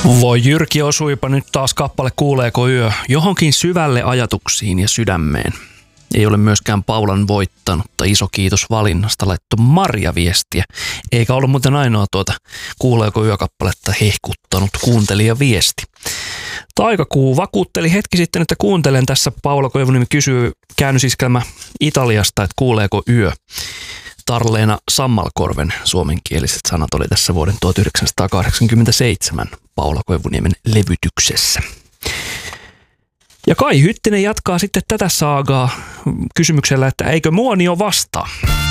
Voi Jyrki, osuipa nyt taas kappale Kuuleeko yö johonkin syvälle ajatuksiin ja sydämeen. Ei ole myöskään Paulan voittanutta. Iso kiitos valinnasta, laittoi Marja viestiä. Eikä ollut muuten ainoa Kuuleeko yö-kappaletta hehkuttanut kuuntelija viesti. Taikakuu vakuutteli hetki sitten, että kuuntelen tässä. Paula Koivuniemi kysyy käännösiskelmä Italiasta, että kuuleeko yö. Tarleena Sammalkorven suomenkieliset sanat oli tässä vuoden 1987 Paula Koivuniemen levytyksessä. Ja Kai Hyttinen jatkaa sitten tätä saagaa kysymyksellä, että eikö Muonio vastaa?